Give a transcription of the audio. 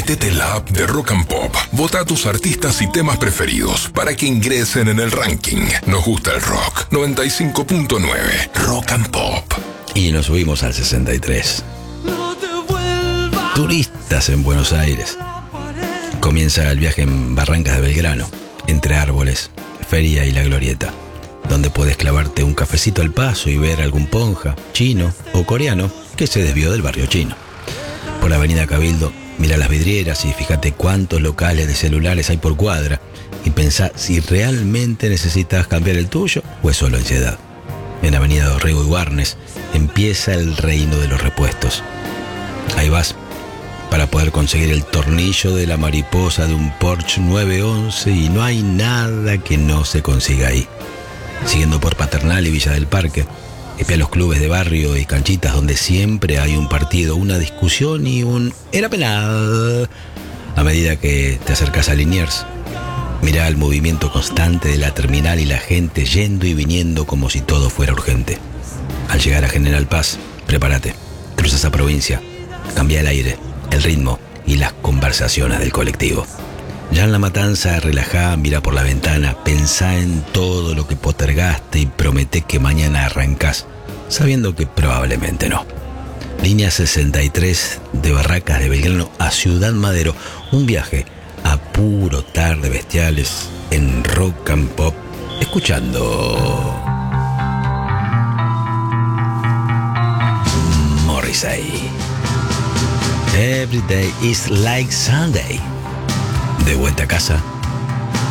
Metete en la app de Rock and Pop. Vota a tus artistas y temas preferidos para que ingresen en el ranking. Nos gusta el rock. 95.9 Rock and Pop. Y nos subimos al 63. Turistas en Buenos Aires. Comienza el viaje en Barrancas de Belgrano, entre árboles, feria y la glorieta, donde puedes clavarte un cafecito al paso y ver algún ponja, chino o coreano que se desvió del barrio chino. Por la avenida Cabildo, mira las vidrieras y fíjate cuántos locales de celulares hay por cuadra y pensá si realmente necesitas cambiar el tuyo o es solo ansiedad. En la avenida Dorrego y Warnes empieza el reino de los repuestos. Ahí vas para poder conseguir el tornillo de la mariposa de un Porsche 911 y no hay nada que no se consiga ahí. Siguiendo por Paternal y Villa del Parque, espía los clubes de barrio y canchitas donde siempre hay un partido, una discusión y un era penal. A medida que te acercas a Liniers, mirá el movimiento constante de la terminal y la gente yendo y viniendo como si todo fuera urgente. Al llegar a General Paz, prepárate, cruzas a Provincia, cambia el aire, el ritmo y las conversaciones del colectivo. Ya en La Matanza, relajá, mira por la ventana, pensá en todo lo que postergaste y prometé que mañana arrancás, sabiendo que probablemente no. Línea 63 de Barracas de Belgrano a Ciudad Madero, un viaje a puro tarde bestiales en Rock and Pop, escuchando Morrissey. Every day is like Sunday. De vuelta a casa,